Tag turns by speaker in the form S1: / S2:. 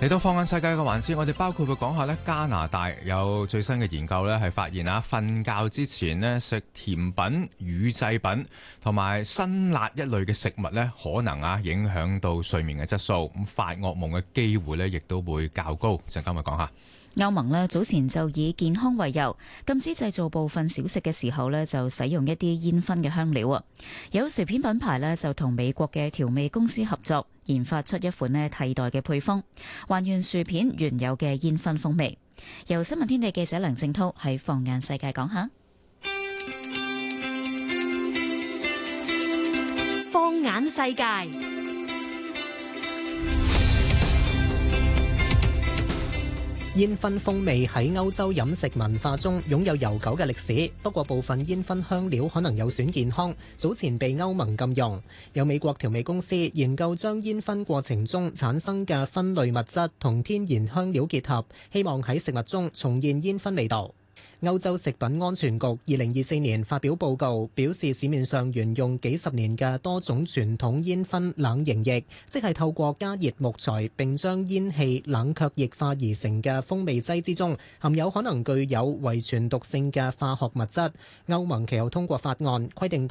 S1: 嚟到放眼世界嘅環節，我哋包括會講下咧，加拿大有最新嘅研究咧，係發現啊，瞓覺之前咧食甜品、乳製品同埋辛辣一類嘅食物咧，可能啊影響到睡眠嘅質素，咁發噩夢嘅機會咧，亦都會較高。陣間咪講下。
S2: 歐盟呢早前就以健康為由，禁止製造部分小食嘅時候呢就使用一啲煙燻嘅香料啊。有薯片品牌呢就同美國嘅調味公司合作，研發出一款呢替代嘅配方，還原薯片原有嘅煙燻風味。由新聞天地記者梁正濤喺放眼世界講下。
S3: 放眼世界。
S4: 煙燻風味喺歐洲飲食文化中擁有悠久嘅歷史，不過部分煙燻香料可能有損健康，早前被歐盟禁用。有美國調味公司研究將煙燻過程中產生嘅酚類物質同天然香料結合，希望喺食物中重現煙燻味道。歐洲食品安全局2024年發表報告，表示市面上沿用幾十年嘅多種傳統煙燻冷凝液，即係透過加熱木材並將煙氣冷卻液化而成嘅風味劑之中，含有可能具有遺傳毒性嘅化學物質。歐盟其後通過法案，規定